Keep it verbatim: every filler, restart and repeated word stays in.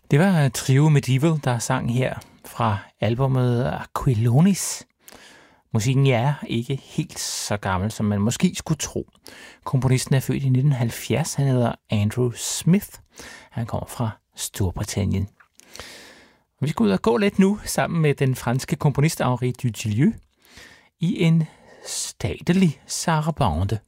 Det var Trio Medieval, der sang her fra albumet Aquilonis. Musikken er ikke helt så gammel, som man måske skulle tro. Komponisten er født i nitten halvfjerds. Han hedder Andrew Smith. Han kommer fra Storbritannien. Vi skal ud og gå lidt nu sammen med den franske komponist Henri Dutilleux i en statelig sarabande.